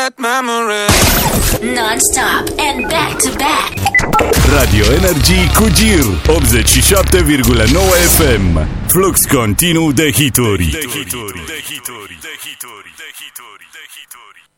bad memory. Non-stop and back-to-back. Radio Energy cu Gir 87,9 FM. Flux continuu de hituri.